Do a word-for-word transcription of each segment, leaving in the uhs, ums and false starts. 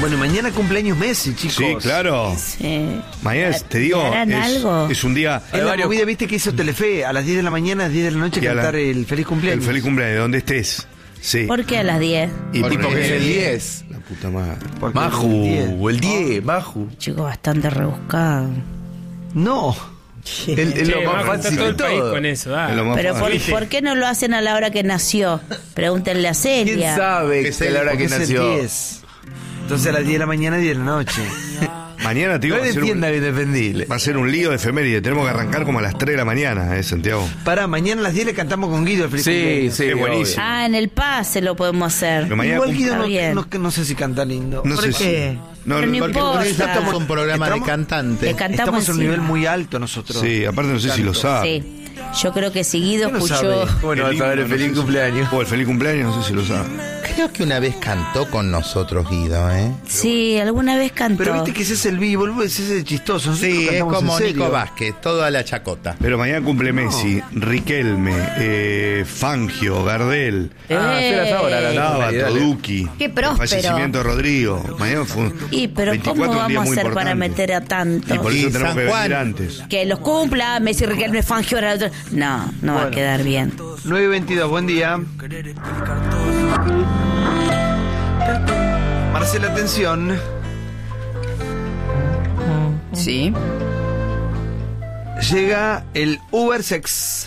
Bueno, mañana cumpleaños Messi, chicos. Sí, claro. Sí. Mañana, te digo, ¿Harán es, algo? es un día... Es la varios- movida, viste, que hizo Telefe a las diez de la mañana, a las diez de la noche, Y a la- cantar el feliz cumpleaños. El feliz cumpleaños, donde estés. Sí. ¿Por qué a las diez? Y Porque porque es el diez. La puta madre. Porque Maju, el diez. el diez, Maju. Chico, bastante rebuscado. No. El, el Che, lo más Majo, está fácil todo de el país todo. con eso. ah. Es lo más Pero por, fácil. ¿por qué no lo hacen a la hora que nació? Pregúntenle a Celia. ¿Quién sabe Es que a la hora Porque que es el nació? diez. Entonces a las diez de la mañana y diez de la noche. Mañana te digo, No va a, ser defienda un, lo indefendible. va a ser un lío de efeméride. Tenemos que arrancar como a las tres de la mañana, ¿eh, Santiago? Pará, mañana a las diez le cantamos con Guido el feliz Sí, cumpleaños. sí, Es buenísimo. Ah, en el pase lo podemos hacer. Pero mañana Igual cum- Guido Está no, bien. no, no sé si canta lindo. No ¿Por sé qué? si... No, Pero no no, importa. porque- Estamos un programa Estamos- de cantante. Le cantamos Estamos a un encima. nivel muy alto nosotros. Sí, aparte no sé si lo sabe. Sí. Yo creo que si Guido ¿Qué no escuchó. sabe? Bueno, vas a ver el himno, feliz no sé si- cumpleaños. O el feliz cumpleaños, no sé si lo sabe. Creo que una vez cantó con nosotros Guido, ¿eh? Sí, alguna vez cantó. Pero viste que ese es el vivo, ese es el chistoso. Nosotros Sí, es cantamos como en serio. Nico Vázquez, toda la chacota. Pero mañana cumple Messi, Riquelme, eh, Fangio, Gardel, Ah, esperas ahora, la- Dávato, dale. Duki. Qué el próspero. fallecimiento de Rodrigo. Mañana fue un Y pero veinticuatro, ¿cómo un día vamos a muy hacer para importante. meter a tantos? Y por Y eso tenemos San que Juan. venir antes. Que los cumpla Messi, Riquelme, Fangio, ahora otro. No, no va a Bueno. quedar bien. nueve veintidós, buen día. Marcela, atención. Sí. Llega el Uber Sex.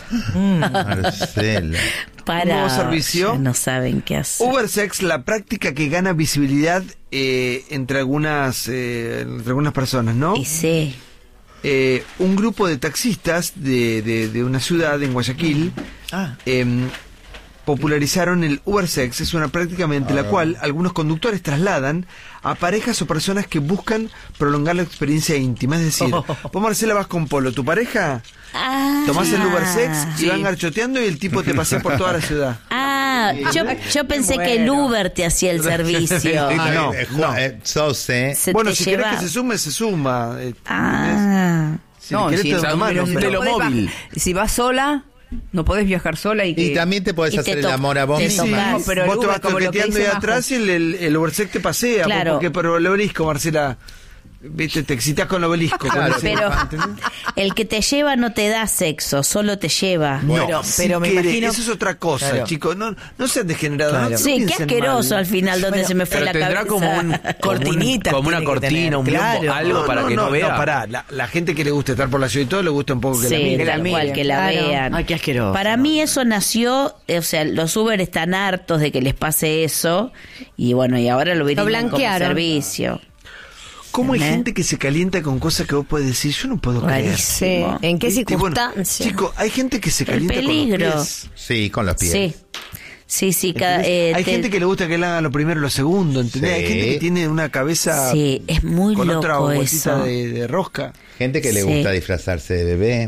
Marcela. Para. nuevo servicio. Ya no saben qué hacer. Uber Sex, la práctica que gana visibilidad eh, entre algunas eh, entre algunas personas, ¿no? Y sí. Eh, un grupo de taxistas de, de, de una ciudad en Guayaquil Ah. em, popularizaron el Uber Sex. Es una práctica mediante la cual algunos conductores trasladan a parejas o personas que buscan prolongar la experiencia íntima. Es decir, vos, Marcela, vas con Polo, tu pareja, Ah. tomás el Uber Sex y Sí. van garchoteando y el tipo te pasea por toda la ciudad. Ah, yo, yo pensé que el Uber te hacía el servicio. Ah, no, Eh, Ju- no. eh, sos, ¿eh? Se Bueno, te si lleva. querés que se sume, se suma. eh, Ah. si No, querés si, te doy una mano, un pero- telomóvil. si vas sola, no podés viajar sola y que... Y también te podés Y te hacer el to- amor a vos te misma. Sí, tocas. No, pero el vos te Uber, vas como lo que toqueteando ahí dice atrás y el, el, el Uber te pasea. Claro. Porque por el obelisco, Marcela. Viste, te excitas con el obelisco. Claro, con ese- Pero ¿entendés? el que te lleva no te da sexo, solo te lleva. No, Pero- si pero me querés, imagino- eso es otra cosa, Claro. chicos. No, no sean degenerados. Claro. no Sí, qué piensen asqueroso mal. al final donde Bueno, se me fue Pero la tendrá cabeza. como un Cortinita como una tiene que cortina, tener, un biombo, claro. algo para que no, vea. No, pará. La, la gente que le gusta estar por la ciudad y todo, le gusta un poco que Sí, la miren. que la tal miren, cual, que la claro. vean. Ay, qué asqueroso. Para mí eso nació, eh, o sea, los Uber están hartos de que les pase eso y bueno, y ahora lo verían como blanquearon. servicio. ¿Cómo hay ¿Eh? gente que se calienta con cosas que vos podés decir? Yo no puedo creer. Rarísimo. Sí. ¿En qué ¿Viste? Bueno, circunstancias? chicos, hay gente que se El calienta peligro. con los pies. Sí, con los pies. Sí. Sí, sí, cada, ¿Entendés? eh, hay te- gente que le gusta que le hagan lo primero y lo segundo, ¿entendés? Sí. Hay gente que tiene una cabeza Sí, es muy con otra loco bolsita eso. de, de rosca. Gente que le Sí. gusta disfrazarse de bebé.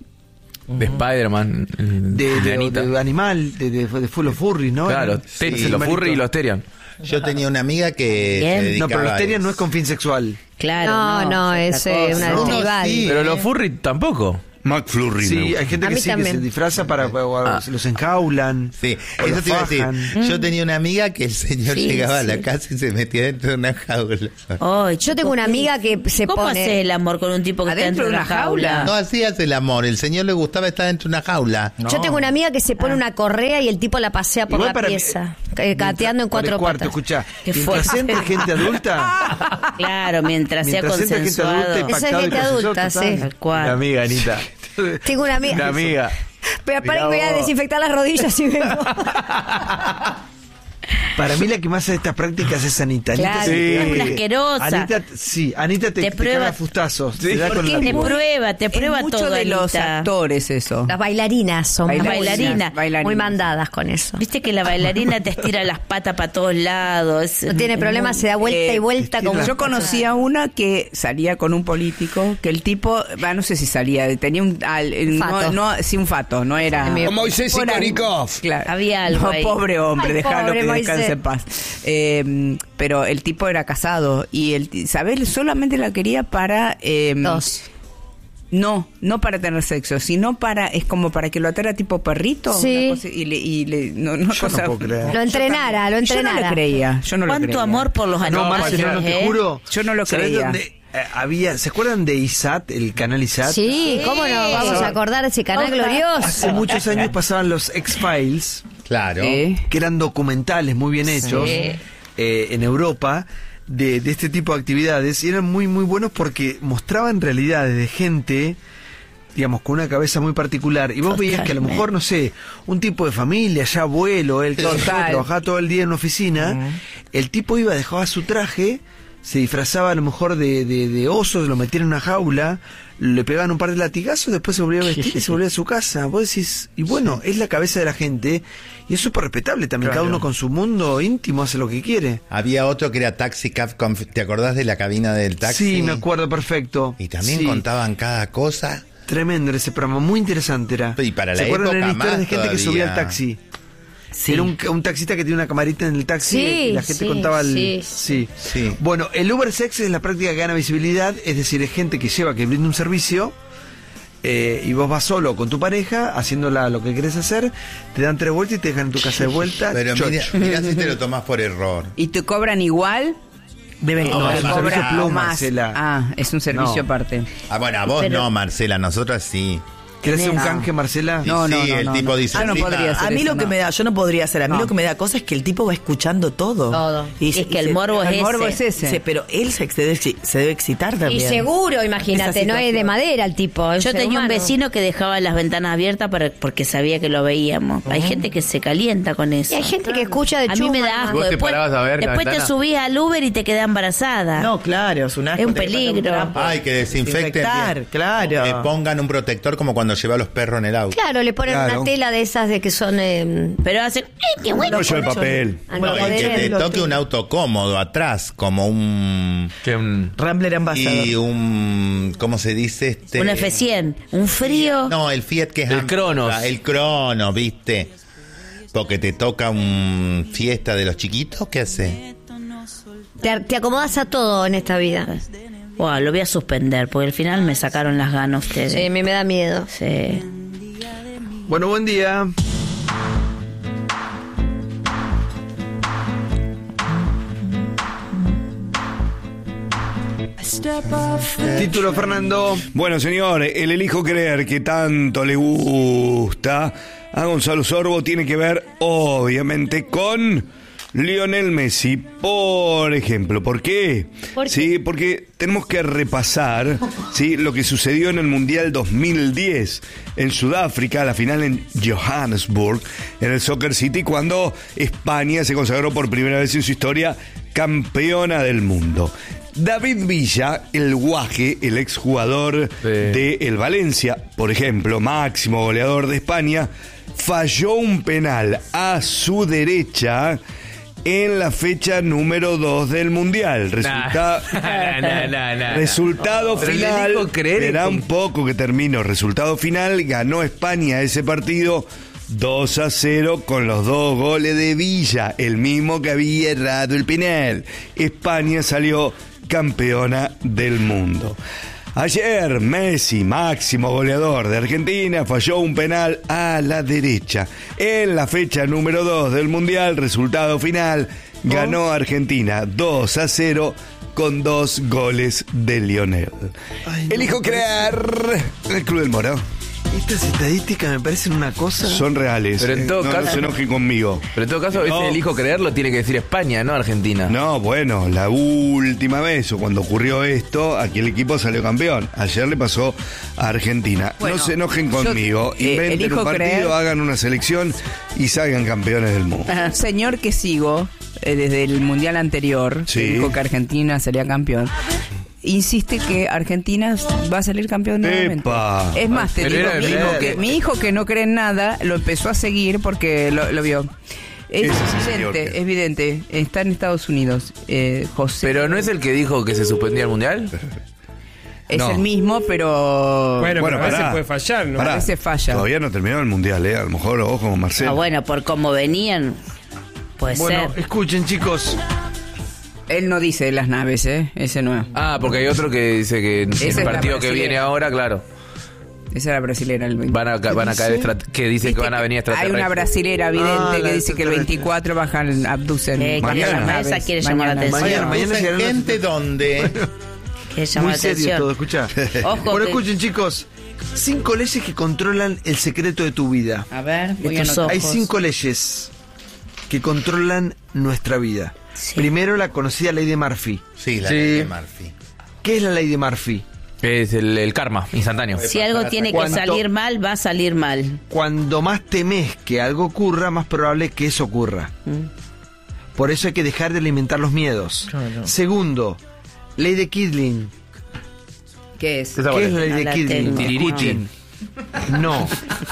De Spider-Man, el- De, de de, Anita. de animal, de, de, de full of furry, ¿no? Claro, Sí, Terian, el los animalito. furry y los Terian. Yo tenía una amiga que Bien. se No, dedicaba pero los a terian eso. no es con fin sexual. Claro. No, no, es es otra eh, cosa. una No, tribal. sí. Pero los furry tampoco. McFlurry. me Sí, gusta. hay gente A que mí sí, que también. se disfraza para, o- o- Ah. los enjaulan. Sí, o eso los te iba a decir. fajan. Yo tenía una amiga que el señor Sí, llegaba a sí. la casa y se metía dentro de una jaula. Ay, Yo tengo una amiga que se ¿Cómo pone... haces el amor con un tipo que está dentro de una jaula? No hacías el amor, el señor le gustaba estar dentro de una jaula. Yo tengo una amiga que se pone una correa y el tipo la pasea por Igual la para mí, pieza, eh, eh, gateando en por el cuatro cuarto, patas. escuchá. Qué Mientras fuerte. entre gente adulta, Claro, mientras, mientras sea entra gente consensuado. adulta y Esa es pactado y gente consensuado, adulta, total. sí. Tal cual. Una amiga, Anita. Tengo una amiga. Una amiga. Pero para que voy a vos. desinfectar las rodillas y vengo. Para mí la que más hace estas prácticas es Anita. Anita Claro, se- es una asquerosa. Anita, sí, Anita te, Te te prueba- caga fustazos. te da con Porque la te piel. prueba, te prueba es mucho todo, de los Anita. actores eso. Las bailarinas son Las muy- bailarinas. bailarinas. muy mandadas con eso. Viste que la bailarina te estira las patas para todos lados. es- No tiene es problema, muy- se da vuelta Eh, y vuelta como estira- Yo conocí a una que salía con un político, que el tipo, va, no sé si salía, tenía un, al- el- Fato. no, no, sí, un fato, no era. Como Moisés Por ahí, Sikorikov. Claro. Había algo No, ahí. pobre hombre, Ay, dejalo pobre que Moisés. descanse en paz. Eh, pero el tipo era casado y el, ti- ¿sabés? Solamente la quería para. eh, dos. No, no para tener sexo, sino para, es como para que lo atara tipo perrito. Sí. Una cosa, y le, y le, no, no, Yo cosa, no puedo creer. Lo entrenara, lo Yo no entrenara. lo creía, yo no lo ¿Cuánto creía. amor por los No, animales? Marcelo, no te ¿eh? juro. Yo no lo ¿Sabés creía. dónde, eh, había, ¿se acuerdan de I S A T, el canal I S A T? Sí, ¿cómo no vamos a acordar de ese canal Hace glorioso? muchos años pasaban los X-Files, Claro. Sí. que eran documentales muy bien hechos eh, en Europa de, de este tipo de actividades, y eran muy muy buenos porque mostraban realidades de gente, digamos, con una cabeza muy particular, y vos veías que a lo mejor, no sé, un tipo de familia, ya abuelo, él que Total. trabajaba todo el día en una oficina, el tipo iba, dejaba su traje, se disfrazaba a lo mejor de, de, de oso, lo metía en una jaula, le pegaban un par de latigazos, después se volvía a vestir y se volvía a su casa. Vos decís, y bueno, es la cabeza de la gente, y es súper respetable también, cada uno con su mundo íntimo hace lo que quiere. Había otro que era Taxi Cab Conf- ¿te acordás de la cabina del taxi? Sí, me acuerdo perfecto. Y también Sí. contaban cada cosa. Tremendo ese programa, muy interesante era. Y para ¿Se la acuerdan? época Eran historias más de gente que todavía. subía al taxi. Sí. Era un, un taxista que tiene una camarita en el taxi Sí, y la gente sí, contaba el... sí. Sí. Sí. Bueno, el Uber Sex es la práctica que gana visibilidad, es decir, es gente que lleva, que brinda un servicio, eh, y vos vas solo con tu pareja, haciéndola lo que querés hacer, te dan tres vueltas y te dejan en tu casa de vuelta. Pero choch. mira, mira si te lo tomás por error. ¿Y te cobran igual? Deben No, cobrar es un un servicio Cobra plus, más. Marcela. Ah, es un servicio No. aparte. Ah, bueno, a vos Pero- no, Marcela, nosotras sí. ¿Querés hacer un No. canje, Marcela? Y No, sí, no, no, el no, tipo no. dice, Yo no "Encima, podría hacer A mí eso, lo que no. me da, yo no podría hacer, a mí No. lo que me da cosa es que el tipo va escuchando todo. Todo. Es que el se- morbo es El morbo ese. es ese. Sí, pero él se, se debe, se debe excitar Y también. seguro, imagínate, Esa no es de situación. madera el tipo. es Yo ser tenía un humano. vecino que dejaba las ventanas abiertas para, porque sabía que lo veíamos. Hay gente que se calienta con eso. Y hay gente que escucha de A mí me chuma, da asco. ¿Vos te Después, parabas a ver la después te ventana? subís al Uber y te quedás embarazada. No, claro, es un asco. Es un te falta peligro. trapo. Ay, que desinfecten. Desinfectar, bien. claro. Que pongan un protector como cuando lleva a los perros en el auto. Claro, le ponen Claro. una tela de esas de que son... Eh, Pero hacen, ¡ay, qué bueno! Rollo de papel. No, y que te toque un auto cómodo atrás, como un... Que un- Rambler Ambassador. Y un... ¿Cómo se dice? Este? Un F cien, un frío. No, el Fiat que es... El am- Cronos. El Cronos, ¿viste? Porque te toca un fiesta de los chiquitos, ¿qué hace? Te, te acomodas a todo en esta vida. Buah, lo voy a suspender porque al final me sacaron las ganas ustedes. Sí, a mí me da miedo. Sí. Bueno, buen día. Título, Fernando. Bueno, señor, el elijo creer que tanto le gusta a Gonzalo Sorbo tiene que ver, obviamente, con Lionel Messi, por ejemplo. ¿Por qué? ¿Por qué? Sí, porque tenemos que repasar, sí, lo que sucedió en el Mundial dos mil diez en Sudáfrica, la final en Johannesburg, en el Soccer City, cuando España se consagró por primera vez en su historia campeona del mundo. David Villa, el guaje, el exjugador Sí. de el Valencia, por ejemplo, máximo goleador de España, falló un penal a su derecha en la fecha número dos del Mundial. Resulta- Nah, nah, nah, nah. Resultado Pero le final, dijo creer en- verá un poco que termino. Resultado final, ganó España ese partido dos a cero con los dos goles de Villa, el mismo que había errado el penal. España salió campeona del mundo. Ayer Messi, máximo goleador de Argentina, falló un penal a la derecha. En la fecha número dos del Mundial, resultado final, ganó Argentina dos a cero con dos goles de Lionel. Ay, no, Elijo me parece- crear el Club del Moro. Estas estadísticas me parecen una cosa. Son reales. Pero en eh, todo no, caso- no se enojen conmigo. Pero en todo caso, No. ese elijo creerlo tiene que decir España, no Argentina. No, bueno, la última vez o cuando ocurrió esto, aquí el equipo salió campeón. Ayer le pasó a Argentina. Bueno, no se enojen yo, conmigo. eh, Inventen elijo un partido, creer- hagan una selección y salgan campeones del mundo. Un señor que sigo eh, desde el mundial anterior, Sí. que dijo que Argentina sería campeón, insiste que Argentina va a salir campeón nuevamente. ¡Epa! Es más, te Pero digo, era mi de hijo, verdad. que, mi hijo que no cree en nada lo empezó a seguir porque lo, lo vio. Es Ese señor evidente, que- es evidente. Está en Estados Unidos, eh, José. Pero no es el que dijo que se suspendía el mundial. es no. el mismo, pero Bueno, Bueno, pero a veces pará. puede fallar, ¿no? Pará, A veces falla. Todavía no terminó el mundial, ¿eh? A lo mejor ojo con Marcelo. Ah, bueno, por cómo venían, puede Bueno, ser. escuchen, chicos. él no dice las naves, ¿eh? Ese no es. Ah, porque hay otro que dice que en Esa es el la partido que brasileña. viene ahora, claro. Esa era brasilera. El Van a, van a caer extra- que dicen que van a venir Hay extraterrestres. una brasilera vidente Ah, la que dice que el extraterrestre. veinticuatro bajan, abducen. Eh, bajan quiere las llamar- esa naves. quiere llamar la Mañana. atención. Mañana, mañana ¿Abducen llegarán los- gente donde? Que llama Muy la serio atención. todo, escuchá. Ojo Bueno, que- escuchen, chicos. Cinco leyes que controlan el secreto de tu vida. A ver, voy a Estos anotar. Hay ojos. cinco leyes que controlan nuestra vida. Sí. Primero, la conocida ley de Murphy. Sí, la Sí. ley de Murphy. ¿Qué es la ley de Murphy? Es el, el karma instantáneo. Si algo tiene que ¿Cuánto? salir mal, va a salir mal. Cuando más temes que algo ocurra, más probable que eso ocurra. Por eso hay que dejar de alimentar los miedos. Claro. Segundo, ley de Kidling. ¿Qué es? Esa ¿Qué cuál es la ley No de la Kidling? tengo. Escuchen. No.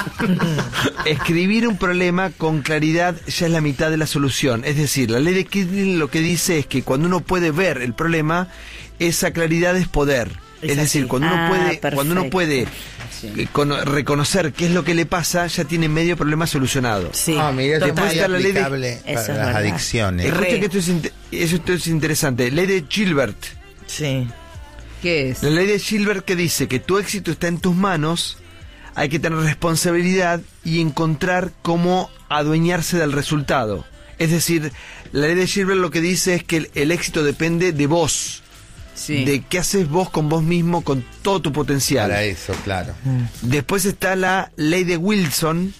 Escribir un problema con claridad ya es la mitad de la solución. Es decir, la ley de Kidling lo que dice es que cuando uno puede ver el problema, esa claridad es poder. Es Es, decir, así. cuando uno Ah, puede, cuando uno perfecto. puede eh, cono- reconocer qué es lo que le pasa, ya tiene medio problema solucionado. Sí. Ah, mira, esto Después es muy está la ley de- aplicable Eso para es las verdad. adicciones. Re. Escucha que esto es, inte- eso esto es interesante. Ley de Gilbert. Sí. ¿Qué es? La ley de Gilbert que dice que tu éxito está en tus manos, hay que tener responsabilidad y encontrar cómo adueñarse del resultado. Es decir, la ley de Gilbert lo que dice es que el, el éxito depende de vos, Sí. de qué haces vos con vos mismo, con todo tu potencial. Para eso, claro. Después está la ley de Wilson,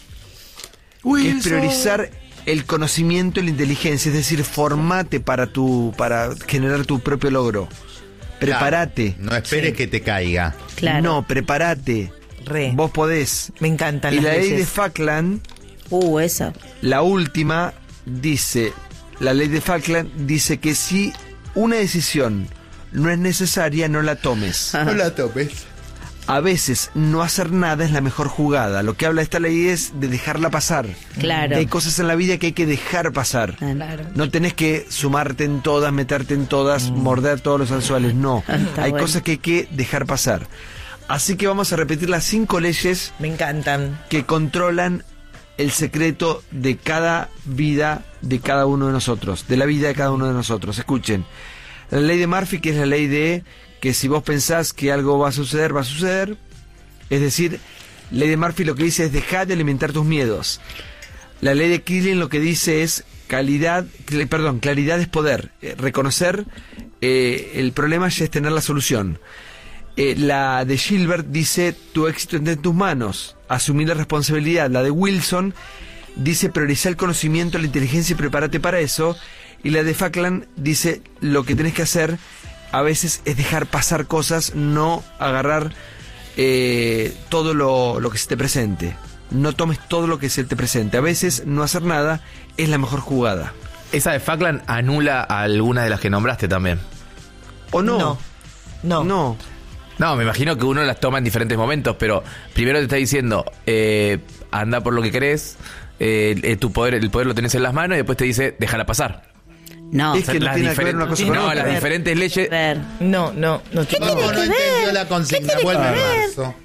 que es priorizar el conocimiento y la inteligencia, es decir, formate para tu, para generar tu propio logro. Prepárate. No esperes Sí. que te caiga. Claro. No, prepárate. Re. Vos podés. Me encantan Y las la ley de leyes. Falkland, Uh, esa. la última, dice, la ley de Falkland dice que si una decisión no es necesaria, no la tomes. No la tomes. A veces no hacer nada es la mejor jugada. Lo que habla esta ley es de dejarla pasar. Claro. Que hay cosas en la vida que hay que dejar pasar. Claro. No tenés que sumarte en todas, meterte en todas, morder todos los anzuelos. No. Está Hay bueno. cosas que hay que dejar pasar. Así que vamos a repetir las cinco leyes Me encantan. que controlan el secreto de cada vida de cada uno de nosotros, de la vida de cada uno de nosotros. Escuchen, la ley de Murphy, que es la ley de que si vos pensás que algo va a suceder, va a suceder. Es decir, ley de Murphy lo que dice es dejar de alimentar tus miedos. La ley de Killing lo que dice es calidad, cl- perdón, claridad es poder. Eh, reconocer eh, el problema ya es tener la solución. Eh, la de Gilbert dice tu éxito está en tus manos, asumir la responsabilidad. La de Wilson dice priorizar el conocimiento, la inteligencia y prepárate para eso. Y la de Falkland dice lo que tenés que hacer a veces es dejar pasar cosas, no agarrar eh, todo lo, lo que se te presente. No tomes todo lo que se te presente. A veces no hacer nada es la mejor jugada. Esa de Falkland anula a algunas de las que nombraste también. ¿O no? No. No. No. No, me imagino que uno las toma en diferentes momentos, pero primero te está diciendo, eh, anda por lo que querés, eh, eh, tu poder, el poder lo tenés en las manos, y después te dice, déjala pasar. No. Es que no Las tiene nada que ver diferen- una cosa tiene con no, nada otra. que las ver. diferentes leyes. Ver, No, no, no. ¿Qué ¿Cómo no entendió la consigna? Vuelve en marzo.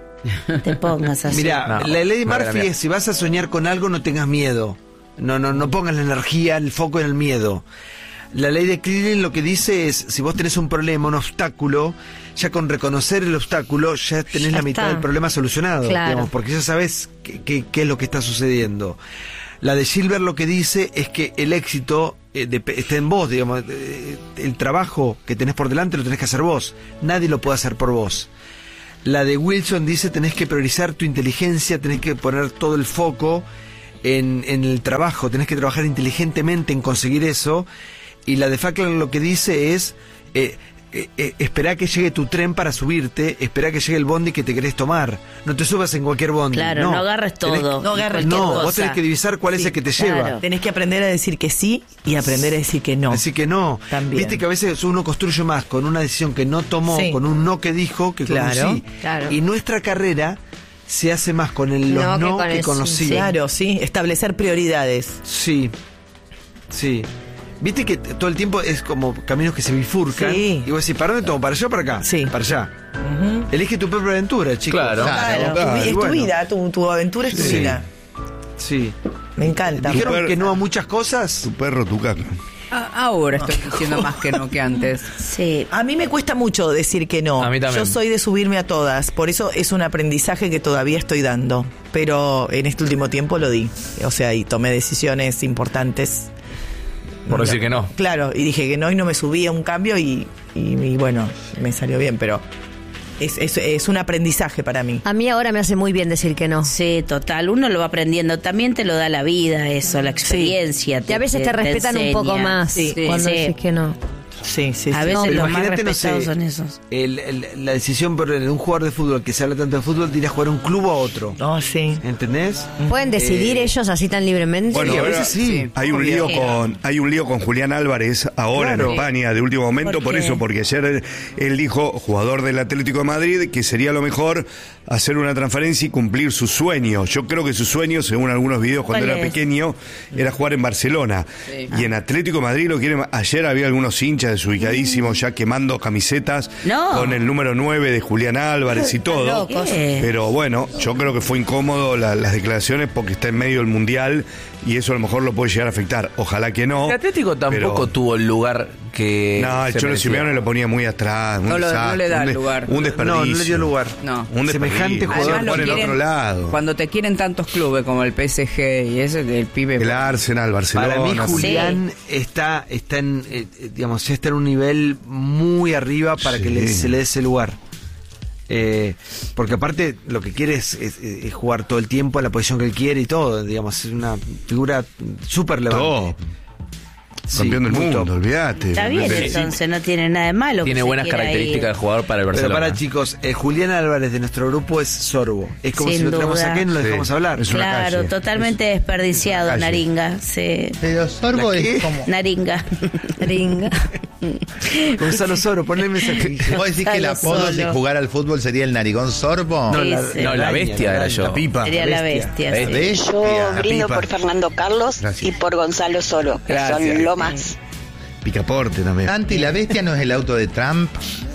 te pongas así. Mira, No, la ley de no era Murphy mía. es si vas a soñar con algo no tengas miedo. No, no, no pongas la energía, el foco en el miedo. La ley de Cleveland lo que dice es, si vos tenés un problema, un obstáculo, ya con reconocer el obstáculo, ya tenés Ya la mitad está. del problema solucionado, Claro. digamos, porque ya sabés qué, qué- qué es lo que está sucediendo. La de Gilbert lo que dice es que el éxito eh, dep- está en vos, digamos, eh, el trabajo que tenés por delante lo tenés que hacer vos, nadie lo puede hacer por vos. La de Wilson dice tenés que priorizar tu inteligencia, tenés que poner todo el foco en, en el trabajo, tenés que trabajar inteligentemente en conseguir eso. Y la de Falkland lo que dice es eh, eh, eh, esperá que llegue tu tren para subirte, esperá que llegue el bondi que te querés tomar. No te subas en cualquier bondi. Claro, no agarres Tenés todo. que- No agarres No, cualquier vos cosa. tenés que divisar cuál es Sí, el que te claro. lleva. Tenés que aprender a decir que sí y aprender a decir que no. Así que no. También. Viste que a veces uno construye más con una decisión que no tomó, Sí. con un no que dijo, que Claro, con un sí. claro. Y nuestra carrera se hace más con el los No no, que que con con, el los sí. sí. Claro, sí. Establecer prioridades. Sí. Sí. Viste que t- todo el tiempo es como caminos que se bifurcan. Sí. Y vos decís, ¿para dónde tomo? ¿Para allá o para acá? Sí. Para allá. Elige tu propia aventura, chicos. Claro. Claro. Claro, Y es bueno. tu vida, tu, tu aventura es tu Sí. vida. Sí. Me encanta. Dijeron Super- que no a muchas cosas. Tu perro, tu caca. A- ahora estoy diciendo más que no que antes. Sí. A mí me cuesta mucho decir que no. A mí también. Yo soy de subirme a todas, por eso es un aprendizaje que todavía estoy dando. Pero en este último tiempo lo di. O sea, y tomé decisiones importantes. Por decir que no. Claro, y dije que no y no me subí a un cambio y, y, y bueno, me salió bien, pero es, es, es un aprendizaje para mí. A mí ahora me hace muy bien decir que no. Sí, total, uno lo va aprendiendo, también te lo da la vida, eso, la experiencia. Y a veces te, respetan un poco enseña. más Sí, cuando sí. decís que no. Sí, sí, A sí. veces Pero los más imagínate, no respetados sé, son esos. el- el- la decisión por de un jugador de fútbol que se habla tanto de fútbol, de ir a jugar a un club o a otro. No, sí. ¿Entendés? ¿Pueden decidir Eh, ellos así tan libremente? Bueno, Sí, a ahora veces sí. Hay un lío con hay un lío con Julián Álvarez ahora Claro. en España de último momento ¿Por por, qué? eso, porque ayer él, él dijo, jugador del Atlético de Madrid, que sería lo mejor hacer una transferencia y cumplir su sueño. Yo creo que su sueño, según algunos videos cuando ¿Cuál era es? pequeño, era jugar en Barcelona. Y en Atlético de Madrid lo quieren. Ayer había algunos hinchas desubicadísimos ya quemando camisetas No. con el número nueve de Julián Álvarez y todo. locos. ¿Qué? Pero bueno, yo creo que fue incómodo la- las declaraciones porque está en medio del Mundial y eso a lo mejor lo puede llegar a afectar. Ojalá que no. El Atlético tampoco pero- tuvo el lugar que. No, el se Cholo merecía. Simeone lo ponía muy atrás. Un No lo- no desastre, le da un el de- lugar. Un No, desperdicio. no le dio lugar. No. Un Semejante desperdicio. jugador Además, lo en quieren- otro lado. Cuando te quieren tantos clubes como el P S G y ese, el pibe. El Arsenal, Barcelona. Para mí sí. Julián está, está en, eh, eh, digamos, ya está en un nivel muy arriba para Sí. que le- se le dé ese lugar. Eh, porque aparte lo que quiere es, es- es jugar todo el tiempo a la posición que él quiere y todo, digamos, es una figura súper Top. levante. Sí, Campeón del muy mundo, top. olvídate. Está bien, Sí. entonces no tiene nada de malo. que Tiene se buenas quiera características ir. de jugador para el Pero Barcelona. para chicos, eh, Julián Álvarez de nuestro grupo es sorbo. Es como Sin si lo traemos duda. acá y no lo Sí. dejamos hablar. Es una Claro, calle. totalmente desperdiciado, calle. Naringa. Sí. Pero Sorbo ¿La qué? es como... Naringa. Ringa. Gonzalo Soro, ponle el mensaje. ¿Vos decís que el Gonzalo apodo de Solo. jugar al fútbol sería el narigón sorbo? No, Sí, la, sí. No, la araña, bestia era araña. yo. La pipa. Sería la bestia. bestia. sí. Bestia. Yo brindo pipa. por Fernando Carlos Gracias. y por Gonzalo Solo, que Gracias. son lo más. Picaporte también. Santi, ¿la bestia no es el auto de Trump?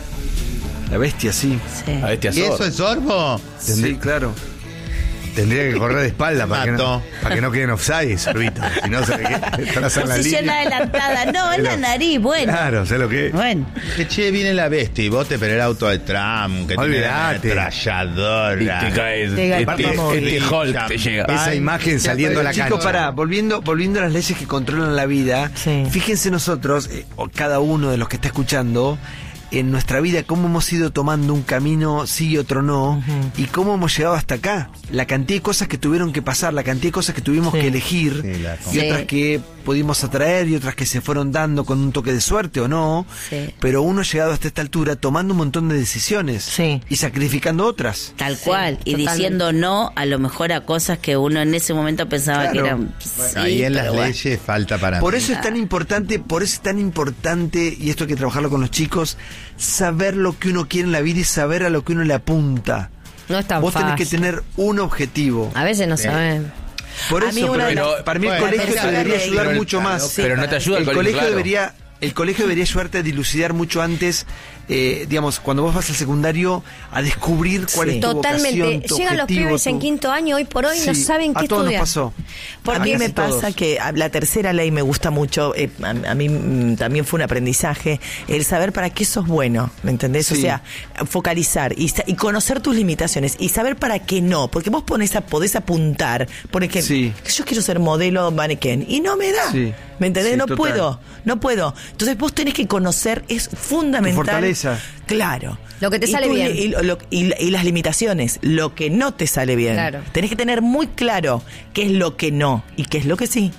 La bestia, sí. Sí. A bestia ¿Y eso Sor. es sorbo? Sí, claro. Tendría que correr de espalda para que, no, Mato. para que no queden offside, Sorbito. Si no, ¿sabe qué? Estás en la Posición línea. adelantada. No, es la Pero- nariz. Bueno. Claro, ¿sabes lo que es? Bueno. Que che, viene la bestia y vos te pero el auto de Trump, que tiene Olvídate. una ametralladora. Y te caes. Te Este, gastamos. este Hulk te llega. Esa imagen saliendo a la Chicos, cancha. pará, volviendo, volviendo a las leyes que controlan la vida, Sí. fíjense nosotros, eh, o cada uno de los que está escuchando, en nuestra vida, cómo hemos ido tomando un camino, sí y otro no, y cómo hemos llegado hasta acá. La cantidad de cosas que tuvieron que pasar, la cantidad de cosas que tuvimos Sí. que elegir, Sí, la- y Sí. otras que pudimos atraer, y otras que se fueron dando con un toque de suerte o no, Sí. pero uno ha llegado hasta esta altura tomando un montón de decisiones Sí. y sacrificando otras. Tal cual. Y totalmente. diciendo no a lo mejor a cosas que uno en ese momento pensaba Claro. que eran. Bueno, sí, ahí en las pero bueno. leyes falta para Por mí. eso es tan importante, por eso es tan importante, y esto hay que trabajarlo con los chicos, saber lo que uno quiere en la vida y saber a lo que uno le apunta. No es tan Vos tenés fácil. que tener un objetivo. A veces no saben. Por A eso, mí una pero de las- para mí el Bueno, colegio pero te debería el- ayudar pero el- mucho más. sí, Pero no te ayuda el el colegio colegio, claro. debería el colegio debería ayudarte a dilucidar mucho antes, eh, digamos, cuando vos vas al secundario, a descubrir cuál Sí. es tu Totalmente. vocación, tu Llegan los objetivo, pibes en tu- qué año hoy por hoy no Sí, saben qué a todos estudiar. nos pasó. A mí casi me todos. pasa que a- la tercera ley me gusta mucho, eh, a, a mí mm, también fue un aprendizaje, el saber para qué sos bueno, ¿me entendés? O Sí. sea, focalizar y, sa- y conocer tus limitaciones y saber para qué no, porque vos pones a, podés apuntar, por ejemplo, Sí. yo quiero ser modelo mannequin y no me da, Sí. ¿me entendés? Sí, no total. puedo, no puedo. Entonces vos tenés que conocer, es fundamental. Tu fortaleza. Claro. Lo que te Y sale tu- bien. Y, lo- y- y las limitaciones, lo que no te sale bien. Claro. Tenés que tener muy claro qué es lo que no y qué es lo que sí.